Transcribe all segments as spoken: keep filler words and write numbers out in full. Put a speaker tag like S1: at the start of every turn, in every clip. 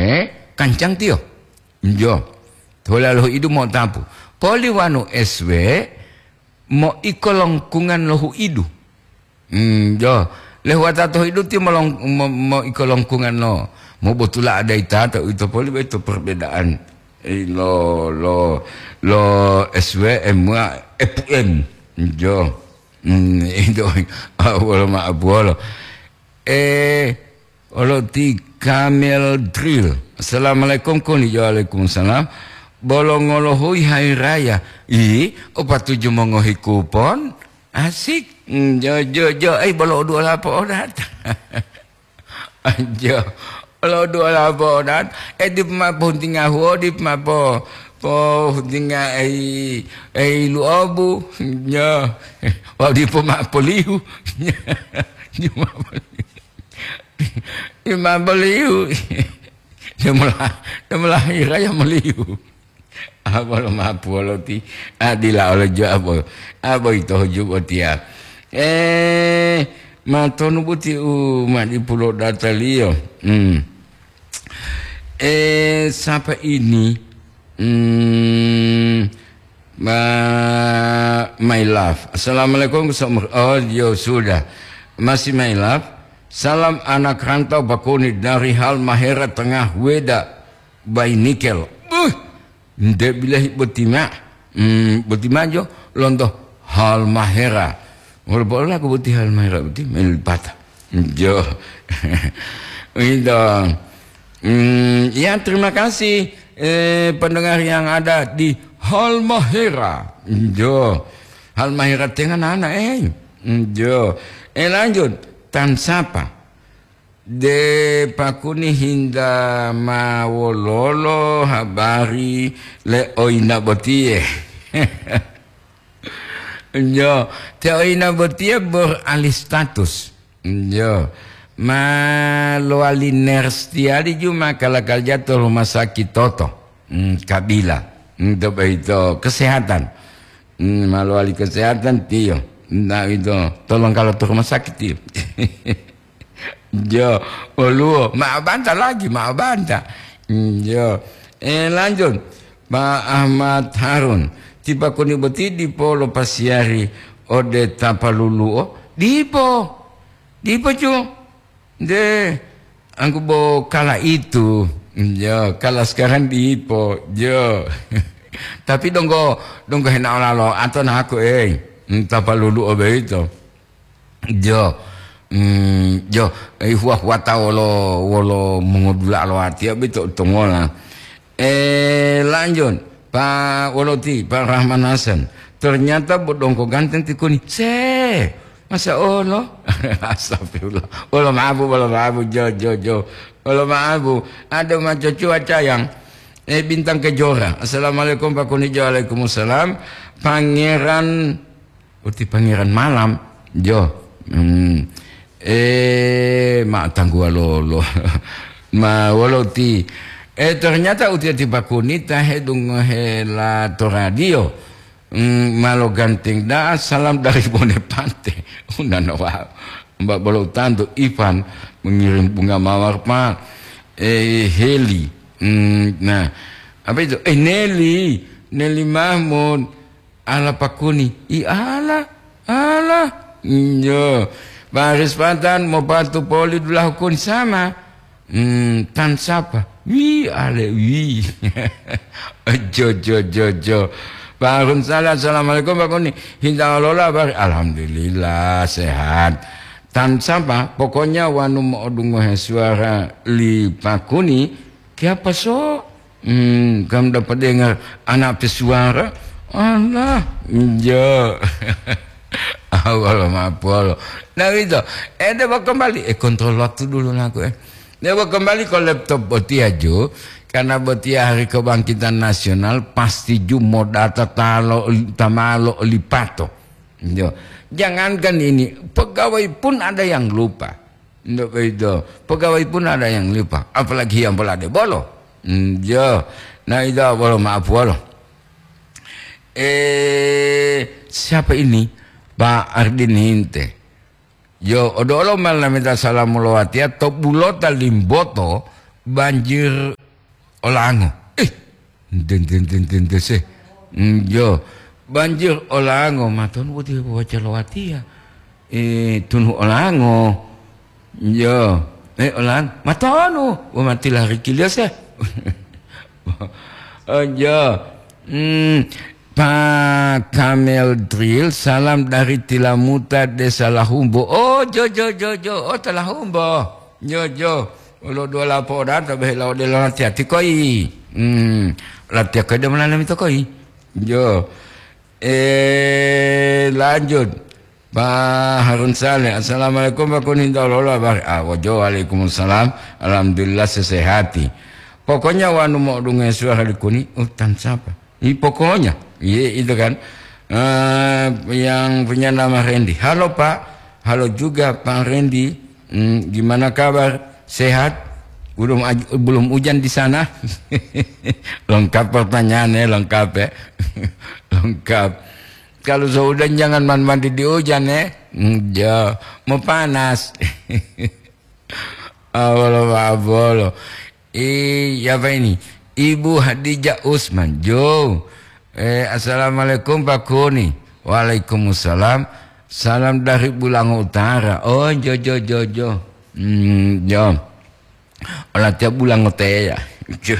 S1: he kancang tio. Jo. Tola lohu idu mo tapu. Poli wanu S W mo ikolongkungan lohu idu. Hmm, jo. Lewat atau hidup ti melong mo, mo ikolongkungan no. Mo botula ada ita atau itu poli itu perbedaan. Eh, lo lo lo S W M F M. Jo. Hmm, itu awal ma abualo. Eh, olo ti Kamel Drill. Assalamualaikum kuni waalaikumsalam. Bolong olohui hari raya. I, opat tujuh mongohi kupon. Asik. Jo jo jo eh bolo dua lapo odat. Jo. Bolo dua lapo odat. Eh di mapo tinggal ho di mapo po tinggal eh eh lu abu. Jo. Wa di po mapo liu. Di mapo liu. Di mapo liu. Dia malah dia malah raya meliu. Apa lo mapo lo ti adila oleh jo apa apa itu jo dia. Eh, matonu buti u madi pulau Datalio. Hmm. Eh, siapa ini? Hmm, ma, my love. Assalamualaikum. Oh, yo sudah. Masih my love. Salam anak rantau bakuni dari Halmahera Tengah Weda by Nikel. Uh, nde bilahi betima. Hmm, betima jo lontoh Halmahera. Walaupun aku buti hal merah buti melipata, jo, itu, hmm, ya terima kasih eh, pendengar yang ada di Halmahera, jo, Halmahera tengah anak eh, jo, eh lanjut tan sapa, de pakuni hinda mawololo habari le oina botie. Jo, teoina botia beralih status. Jo, malo alinerstiali cuma kalau jatuh rumah sakit Toto, hmm, Kabila, untuk itu kesehatan, hmm, malo ali kesehatan tio, nah itu tolong kalau tuh rumah sakit tio. Jo, oluo, maaf bantah lagi, maaf bantah. Jo, eh lanjut, Pak Ahmad Harun. Tiba kuni beti di polo pasiari ode tapalulu oh dipo dipo cu de aku bo kala itu jo kala sekarang dipo jo tapi donggo donggo hendak lalo atau nak aku eh tapalulu obe itu jo mm, jo eh huah huah tau lo wolo mengodulak lo hati abi tu tungola eh lanjut Pak Woloti, Pak Rahman Hasan. Ternyata bodongko ganteng tikuni. Se, masa Allah? Astagfirullah. Allah maafu, Allah maafu, jo, jo, jo. Allah maafu. Ada macam cuaca yang eh bintang kejora. Assalamualaikum Pak Kuni, waalaikumsalam. Pangeran, uti pangeran malam, jo. Hmm. Eh, mak tangguh lo, ma Woloti. Eh ternyata utia tiba kunita hedung hela to radio mm, malo ganteng dah salam dari Bonepante unda nawa mbak bolo tanto Ivan mengirim bunga mawar pak eh Heli mm, nah apa itu eh Nelly Nelly Mahmud ala pakuni i ala ala yo baris patan mau bantu poli dulu kun sama hmm, tan siapa Wi ale wi. Jo jo jo jo. Pak salam assalamualaikum Pak Kuni. Hinda lola bar alhamdulillah sehat. Tan sapa pokoknya wanu mau dungo suara li Pak Kuni. Kiapa so? Hmm, kamu dapat dengar anak pesuara? Allah, jo. Allah maafol. Nah itu, eh dia kembali. Eh kontrol waktu dulu aku eh. Dia kembali ke laptop Botia Jo karena Botia Hari Kebangkitan Nasional pasti jumo data talo tamalo lipato. Jo. Jangankan ini pegawai pun ada yang lupa. Untuk itu pegawai pun ada yang lupa. Apalagi yang pelade bolo. Jo. Nah itu bolo maaf bolo. Eh siapa ini? Pak Ardin Hinte. Yo odolo mal namita salamulawati atau bulota limboto banjir Olango. Eh, den den den den den se. Yo, banjir Olango maton wuti waca lawati ya. Eh, tunu Olango. Yo, eh Olang, matonu, wa mati lari kilias ya. Oh, yo. Hmm, Pak Kamel Drill, salam dari Tilamuta Desa Lahumbo. Oh, jo jo jo jo, oh Talahumbo. Jo jo. Ulo dua laporan tapi lau de latihan tikoi. Hmm, latihan kada malam itu koi. Jo. Eh lanjut. Pak Harun Saleh. Assalamualaikum Pak Kuninda lola bar. Ah, waalaikumsalam. Alhamdulillah sesehati. Pokoknya wanu mau dungai suara dikuni utan siapa? Ini pokoknya. Iya itu kan. Uh, yang punya nama Randy. Halo Pak. Halo juga Pak Randy. Hmm, gimana kabar? Sehat? Belum belum hujan di sana? Lengkap pertanyaannya, lengkap ya. Lengkap. Kalau sudah jangan mandi di hujan ya. Ya, mau panas. Awalo awalo. Eh, apa ini? Ibu Hadijah Usman. Jo. Eh, assalamualaikum Pak Kuni. Waalaikumsalam. Salam dari Bulang Utara. Oh, jo jo jo jo. Hmm, jo. Olah tiap bulan ngote ya. Jo.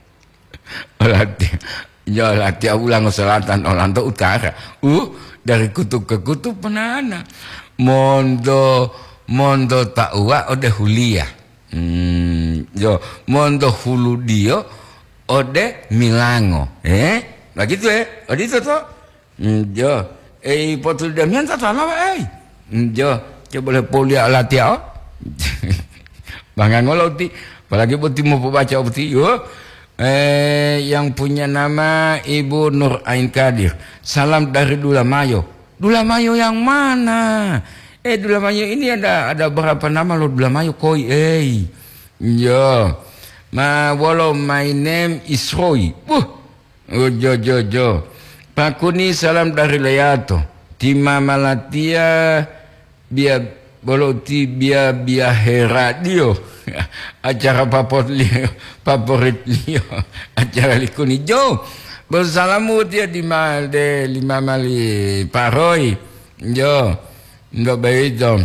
S1: Olah tiap, jo olah tiap bulan selatan, olah utara. Uh, dari kutub ke kutub penana. Mondo, mondo takwa ode hulia. Hmm, jo. Mondo hulu dio ode milango. Eh, begitu eh. Ode itu toh. Hmm, jo. Eh, potul demian tak sama eh. Hmm, jo. Coba boleh polia latihan. Bangga ngoloti, apalagi putih mau baca putih, yo. Eh, yang punya nama Ibu Nur Ain Kadir. Salam dari Dula Mayo. Dula Mayo yang mana? Eh, Dula Mayo ini ada ada berapa nama lo Dula Mayo koi? Eh, yo. Ma, walau my name is Roy. Uh, oh, jo jo jo. Pak Kuni salam dari Leyato. Tima Malatia biar boloti biar biar heradio acara favorit Leo, favorit Leo, acara likuni jo. Bersalamu dia di mal de lima mali paroi jo. Nggak baik dong.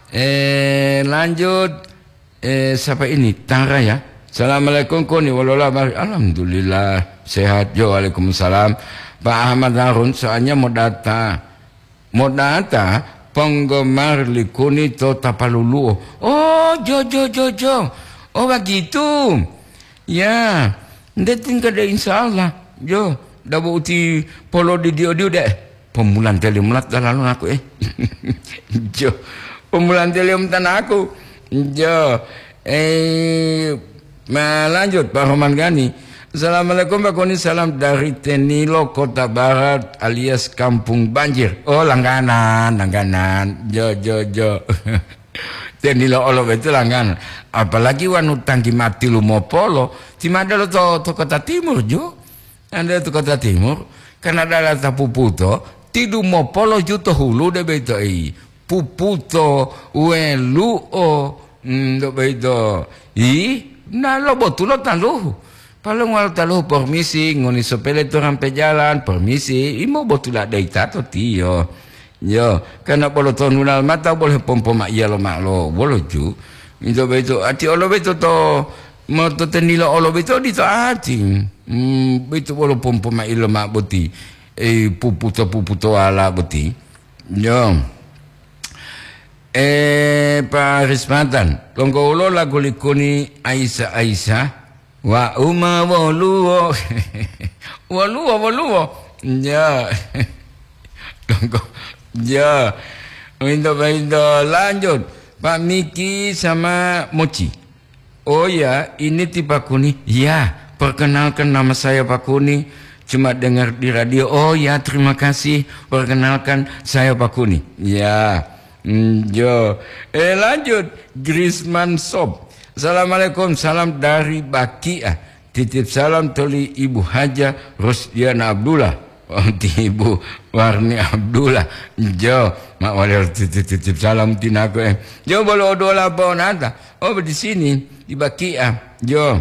S1: Eh lanjut. Eh siapa ini? Tara ya. Assalamualaikum Kuni walola bari. Alhamdulillah sehat jo. Waalaikumsalam. Pak Ahmad Harun soalnya mau data. Mau data penggemar likuni to tapalulu. Oh, jo jo jo jo. Oh begitu. Ya, ndet tinggal deh insya Allah. Jo, dah uti polo di dio dio deh. Pemulan telemulat dalam aku eh. Jo, pemulan telem tanah aku. Jo, eh, lanjut Pak Roman Gani. Assalamualaikum Pak Koni, salam dari Tenilo Kota Barat alias Kampung Banjir. Oh langganan, langganan. Jo jo jo. Tenilo olo itu langganan. Apalagi wanu tangki mati lu mau polo. Cuma ada lo to, to Kota Timur jo. Ada to Kota Timur. Karena ada lata puputo. Tidu mau polo juto hulu de beto i. Puputo welu o. Hmm, do beto. I, nah lo botulo taluh. Paling wal taluh permisi ngoni sepele tu rampe jalan permisi imo botula dai tato tio yo karena bolo tonunal mata boleh pompo mak iya lo mak lo bolo ju itu beto ati olo beto to mo to tenilo olo beto di to ati hmm beto bolo pompo mak ilo mak boti eh puputo puputo ala boti yo eh Pak Rismatan tonggo ulo lagu likuni Aisyah Aisyah wa uma waluwo waluwo waluwo ya tonggo ya minta minta lanjut Pak Miki sama Mochi. Oh ya ini tipe Kuni ya perkenalkan nama saya Pak Kuni cuma dengar di radio. Oh ya terima kasih perkenalkan saya Pak Kuni ya. Mm, jo eh lanjut Grisman Sob. Assalamualaikum, salam dari Bakia. Titip salam toli Ibu Haja Rosdiana Abdullah. Ibu Warni Abdullah jo mak walir titip salam tinaku eh jo bolo dola bonata oh di sini di Bakia jo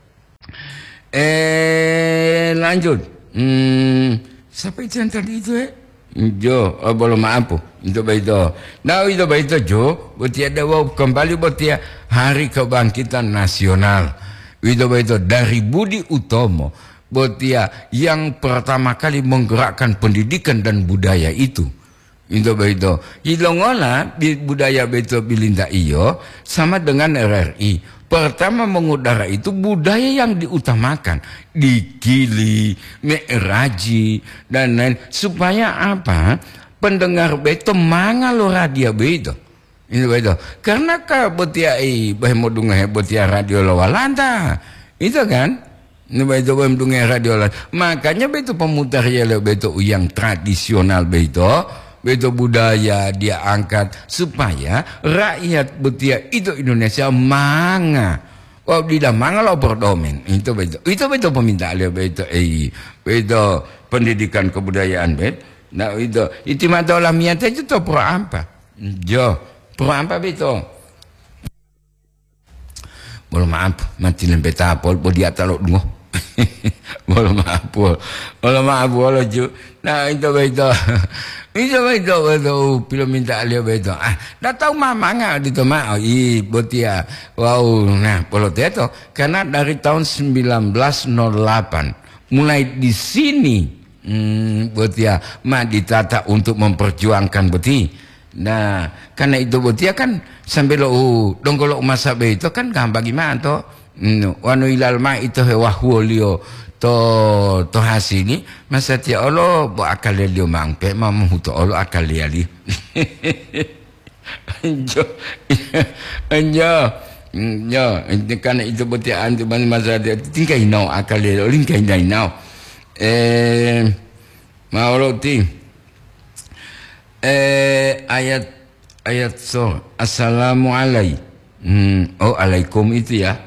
S1: eh lanjut hmm, siapa itu yang tadi itu eh jo oh, bolo maaf itu begitu nah itu begitu jo berarti ada wow kembali berarti hari kebangkitan nasional itu begitu dari Budi Utomo Botia yang pertama kali menggerakkan pendidikan dan budaya itu. Itu begitu. Ilongola budaya beto bilinda iyo sama dengan R R I. Pertama mengudara itu budaya yang diutamakan, dikili, meraji dan lain supaya apa? Pendengar beto mangalo radio beto. Itu begitu. Karena ka botia i bahemo dungah botia radio lawalanta. Itu kan? Begitu bendungan radio lah. Makanya begitu pemutar ya begitu yang tradisional begitu, begitu budaya dia angkat supaya rakyat betia itu Indonesia manga. Oh di manga lo berdomen. Itu begitu. Itu begitu pemintaan dia begitu eh begitu pendidikan kebudayaan bet. Nah itu itu mata alamiah itu tuh pro apa? Jo, pro apa begitu? Boleh maaf, mati lembet apol, boleh dia taruh dungo. Boleh maaf, boleh maaf, boleh ju. Nah itu begitu, itu begitu, begitu. Film minta alih begitu. Ah, dah tahu mama nggak di tempat? Oh, i, botia. Wow, nah, boleh itu. Karena dari tahun sembilan belas nol delapan, mulai di sini, hmm, botia, mah ditata untuk memperjuangkan beti. Nah, karena itu botia kan sambil lo, dong kalau masa begitu kan gampang gimana toh? Wanu ilal ma itu hewa huolio to to hasini masa tia olo bo akal lio mangpe mamu huto olo akal liali anjo anjo anjo karena itu botia antu ban masa dia tingkai nau akal lio tingkai dai nau eh mau ti eh ayat ayat so assalamualaikum hmm, oh alaikum itu ya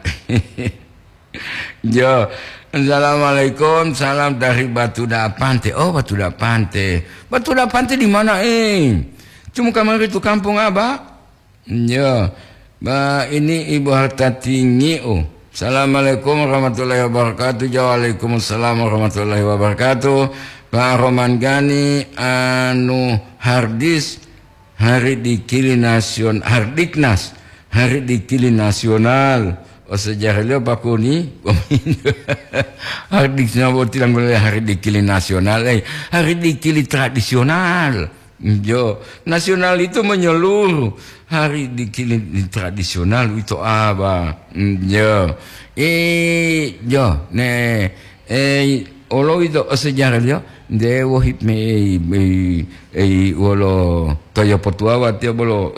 S1: jo assalamualaikum salam dari Batu Dapante oh Batu Dapante Batu Dapante di mana eh cuma kamar itu kampung apa jo bah ini Ibu Harta Tinggi oh assalamualaikum warahmatullahi wabarakatuh waalaikumsalam warahmatullahi wabarakatuh Pak Roman Gani anu Hardis hari dikili nasion Hardiknas hari dikili nasional oh sejarah dia Pak Kuni hari dikili boleh hari dikili nasional eh hari dikili tradisional jo nasional itu menyeluruh hari dikili tradisional itu apa jo eh jo ne eh olo itu sejarah dia dewo hipme eh eh olo toyo potua watia bolo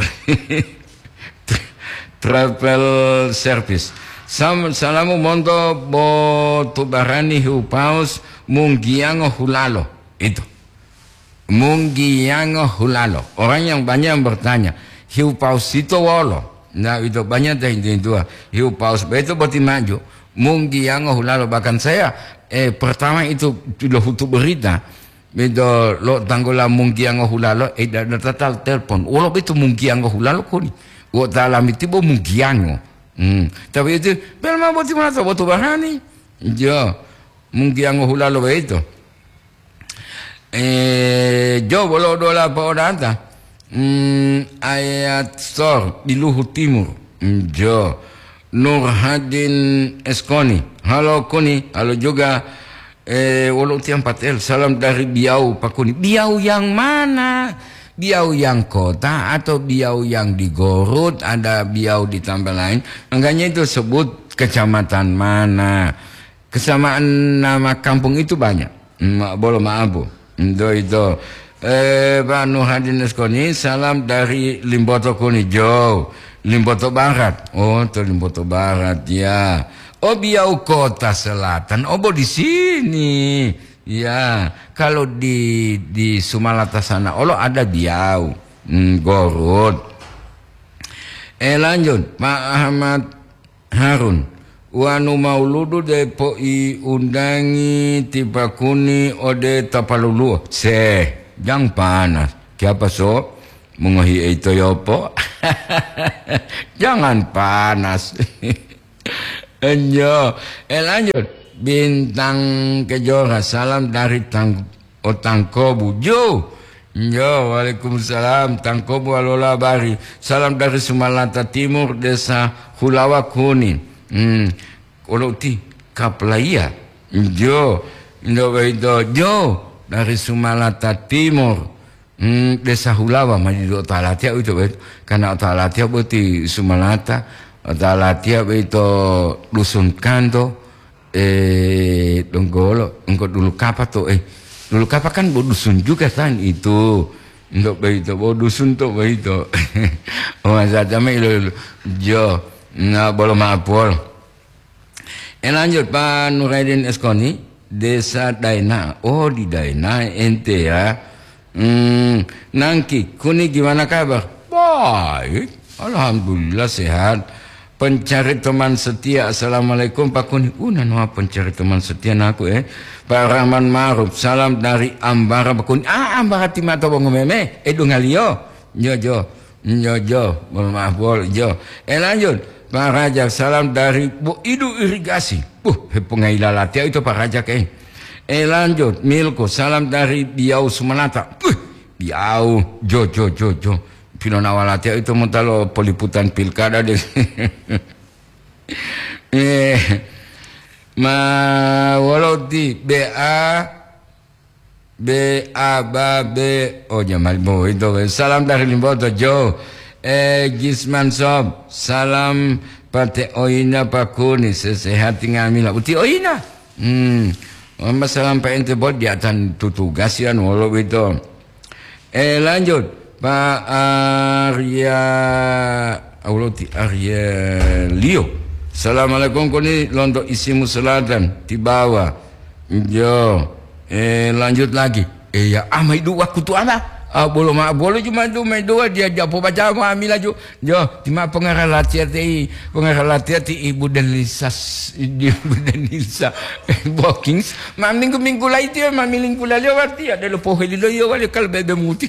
S1: travel service sam salamu mondo bo tubarani hupaus munggiango hulalo itu munggiango hulalo orang yang banyak yang bertanya hupaus itu wolo nah itu banyak dari itu hupaus itu berarti maju munggiango hulalo bahkan saya eh pertama itu sudah hutu berita itu lo tanggola munggiango hulalo eh dan total telepon wolo itu munggiango hulalo kuni Wah dalam itu bo mungkiango, hmm. Tapi itu belum mau buat mana tu buat barani, jo mungkiango hulalo itu. Eh, jo bolo dola apa orang ta? Hmm, ayat sor di Luhut Timur, jo Nur Hadin Eskoni, halo Kuni, halo juga. Eh, walau tiang patel, salam dari Biau Pak Kuni. Biau yang mana? Biau yang kota atau Biau yang di Gorut, ada Biau di tempat lain. Makanya itu sebut kecamatan mana. Kesamaan nama kampung itu banyak. Ma, boleh maaf bu. Itu itu. Eh, Pak Nurhadin Eskoni, salam dari Limboto Kunijo, Limboto Barat. Oh, itu Limboto Barat ya. Oh, Biau Kota Selatan. Oh, di sini. Ya, kalau di di Sumalata sana, Allah ada Biau, hmm, Gorut. Eh lanjut, Pak Ahmad Harun, wanu mauludu de po i undangi tiba kuni ode tapalulu se jang panas kiapa so mengohi itu yopo jangan panas enjo eh lanjut bintang kejora salam dari tang otangkobu jo yo waalaikumsalam tangkobu alola bari salam dari Sumalata Timur desa Hulawa Kuning hmm kalau ti kaplaya jo ndo itu jo dari Sumalata Timur hmm desa Hulawa maju do talatia itu karena talatia berarti Sumalata talatia itu dusun kanto eh donggolo engkau dulu kapa tuh eh dulu kapa kan bodusun juga kan itu untuk begitu bodusun tuh begitu oh saja melu jo na bolo maapol eh lanjut Pak Nuraidin Eskoni desa Daina oh di Daina ente ya hmm nangki kuni gimana kabar baik alhamdulillah sehat. Pencari teman setia, assalamualaikum Pak Kuni. Una no pencari teman setia naku eh. Pak Rahman Maruf, salam dari Ambara Pak Kuni. Ah Ambara timah to bong meme. Eh do ngalio. Jo jo. Jo jo. Maaf bol jo. Eh lanjut. Pak Rajak, salam dari Bu Idu Irigasi. Puh, pengaila latia itu Pak Rajak eh. Eh lanjut. Milko, salam dari Biau Sumanata. Puh, Biau. Jo jo jo jo. Pilona walatia itu mentalo peliputan pilkada deh. eh, ma walau di B A B A ba B oh jamal bo itu salam dari Limboto Jo eh Gisman Sob salam pate oina Pakuni sesehat tinggal mila uti oina hmm masalah Pak ente bod di atan tutugasian walau itu eh lanjut Pak Arya Auloti Arya Leo assalamualaikum kuni londo isimu selatan di bawah jo eh lanjut lagi eh ya ah mai dua kutu ana ah bolo ma bolo cuma tu mai dua dia japo baca mo amila jo jo tima pengarah latihan ti pengarah latihan ti ibu dan Lisa ibu dan Lisa bookings ma minggu minggu lai ti ma minggu lai lewat ti ada lo poheli lo yo wale kal bebe muti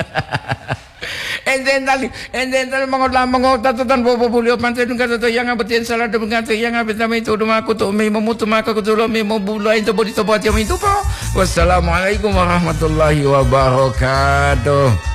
S1: enten tali enten tali mengolah mengolah tutan bobo bulio pantai dengan tuh yang abetin salah dengan tuh yang abetin itu rumah aku tuh me memutu maka aku tuh me mau bulai itu bodi itu buat yang itu po wassalamualaikum warahmatullahi wabarakatuh.